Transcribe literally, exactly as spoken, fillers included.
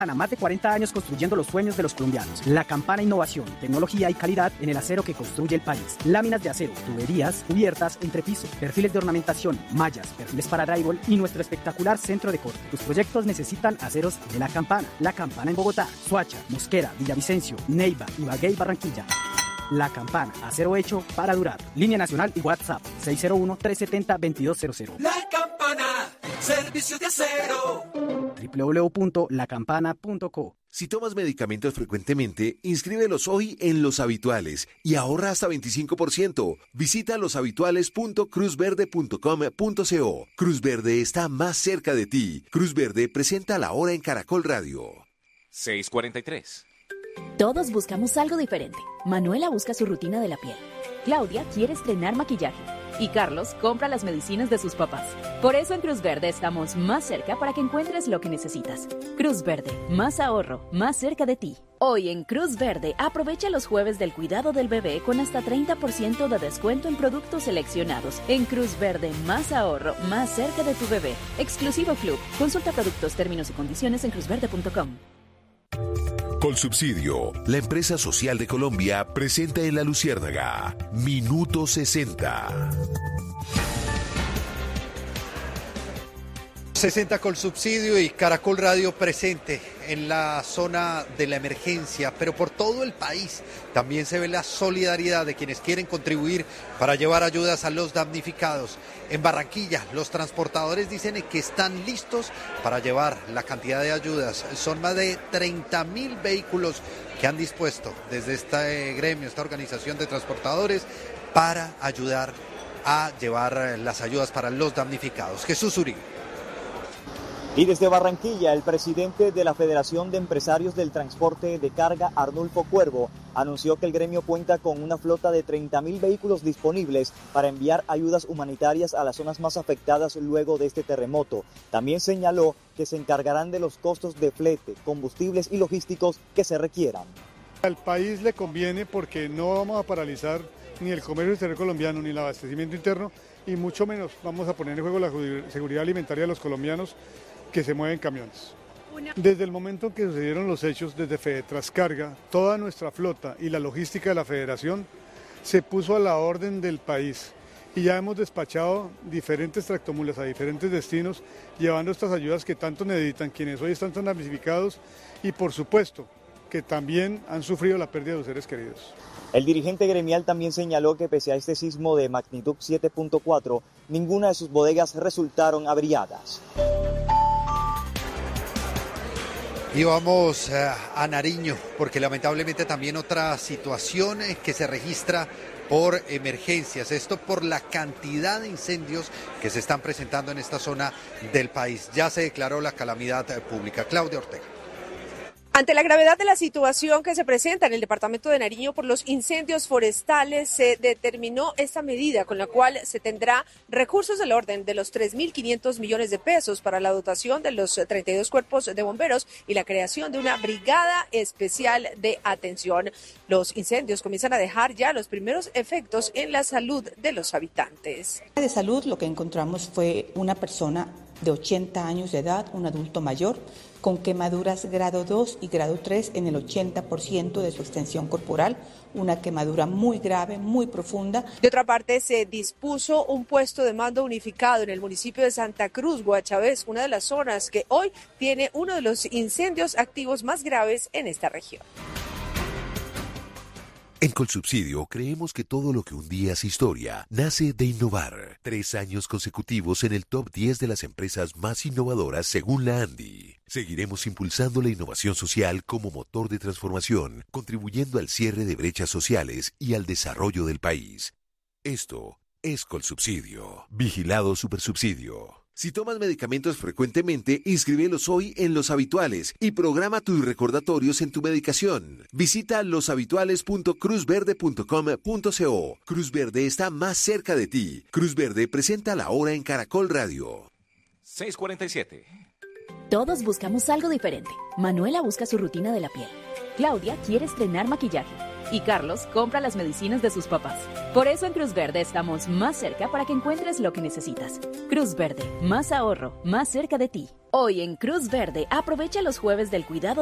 Más de cuarenta años construyendo los sueños de los colombianos. La Campana, innovación, tecnología y calidad en el acero que construye el país. Láminas de acero, tuberías, cubiertas, entrepiso, perfiles de ornamentación, mallas, perfiles para drywall y nuestro espectacular centro de corte. Tus proyectos necesitan aceros de La Campana. La Campana en Bogotá, Soacha, Mosquera, Villavicencio, Neiva, Ibagué y Barranquilla. La Campana, acero hecho para durar. Línea nacional y WhatsApp seis cero uno, tres siete cero, dos dos cero cero. La Campana, servicio de acero. doble u doble u doble u punto la campana punto co. Si tomas medicamentos frecuentemente, inscríbelos hoy en Los Habituales y ahorra hasta veinticinco por ciento. Visita loshabituales punto cruz verde punto com punto co. Cruz Verde está más cerca de ti. Cruz Verde presenta La Hora en Caracol Radio. seis cuarenta y tres. Todos buscamos algo diferente. Manuela busca su rutina de la piel. Claudia quiere estrenar maquillaje. Y Carlos compra las medicinas de sus papás. Por eso en Cruz Verde estamos más cerca para que encuentres lo que necesitas. Cruz Verde, más ahorro, más cerca de ti. Hoy en Cruz Verde, aprovecha los jueves del cuidado del bebé con hasta treinta por ciento de descuento en productos seleccionados. En Cruz Verde, más ahorro, más cerca de tu bebé. Exclusivo Club. Consulta productos, términos y condiciones en cruz verde punto com. Colsubsidio, la empresa social de Colombia, presenta en La Luciérnaga Minuto sesenta. sesenta Colsubsidio y Caracol Radio presente en la zona de la emergencia, pero por todo el país también se ve la solidaridad de quienes quieren contribuir para llevar ayudas a los damnificados. En Barranquilla, los transportadores dicen que están listos para llevar la cantidad de ayudas. Son más de treinta mil vehículos que han dispuesto desde este gremio, esta organización de transportadores, para ayudar a llevar las ayudas para los damnificados. Jesús Uribe. Y desde Barranquilla, el presidente de la Federación de Empresarios del Transporte de Carga, Arnulfo Cuervo, anunció que el gremio cuenta con una flota de treinta mil vehículos disponibles para enviar ayudas humanitarias a las zonas más afectadas luego de este terremoto. También señaló que se encargarán de los costos de flete, combustibles y logísticos que se requieran. Al país le conviene porque no vamos a paralizar ni el comercio exterior colombiano ni el abastecimiento interno, y mucho menos vamos a poner en juego la seguridad alimentaria de los colombianos que se mueven camiones. Desde el momento en que sucedieron los hechos, desde Fedetrascarga, toda nuestra flota y la logística de la federación se puso a la orden del país y ya hemos despachado diferentes tractomulas a diferentes destinos, llevando estas ayudas que tanto necesitan quienes hoy están tan damnificados y por supuesto que también han sufrido la pérdida de sus seres queridos. El dirigente gremial también señaló que pese a este sismo de magnitud siete punto cuatro, ninguna de sus bodegas resultaron averiadas. Y vamos eh, a Nariño, porque lamentablemente también otra situación que se registra por emergencias, esto por la cantidad de incendios que se están presentando en esta zona del país. Ya se declaró la calamidad pública. Claudia Ortega. Ante la gravedad de la situación que se presenta en el departamento de Nariño por los incendios forestales, se determinó esta medida con la cual se tendrá recursos del orden de los tres mil quinientos millones de pesos para la dotación de los treinta y dos cuerpos de bomberos y la creación de una brigada especial de atención. Los incendios comienzan a dejar ya los primeros efectos en la salud de los habitantes. De salud, lo que encontramos fue una persona de ochenta años de edad, un adulto mayor, con quemaduras grado dos y grado tres en el ochenta por ciento de su extensión corporal, una quemadura muy grave, muy profunda. De otra parte, se dispuso un puesto de mando unificado en el municipio de Santa Cruz, Guachavés, una de las zonas que hoy tiene uno de los incendios activos más graves en esta región. En Colsubsidio creemos que todo lo que un día es historia nace de innovar. Tres años consecutivos en el top diez de las empresas más innovadoras según la ANDI. Seguiremos impulsando la innovación social como motor de transformación, contribuyendo al cierre de brechas sociales y al desarrollo del país. Esto es Colsubsidio. Vigilado Supersubsidio. Si tomas medicamentos frecuentemente, inscríbelos hoy en Los Habituales y programa tus recordatorios en tu medicación. Visita loshabituales punto cruz verde punto com punto co. Cruz Verde está más cerca de ti. Cruz Verde presenta La Hora en Caracol Radio. seis cuarenta y siete. Todos buscamos algo diferente. Manuela busca su rutina de la piel. Claudia quiere estrenar maquillaje. Y Carlos compra las medicinas de sus papás. Por eso en Cruz Verde estamos más cerca para que encuentres lo que necesitas. Cruz Verde, más ahorro, más cerca de ti. Hoy en Cruz Verde, aprovecha los jueves del cuidado